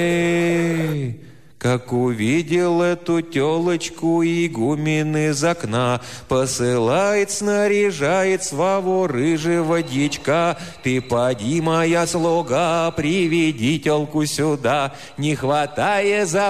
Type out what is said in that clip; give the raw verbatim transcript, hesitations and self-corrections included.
Эй, как увидел эту телочку, игумен из окна посылает, снаряжает своего рыжего дичка. Ты поди, моя слуга, приведи телку сюда, не хватая за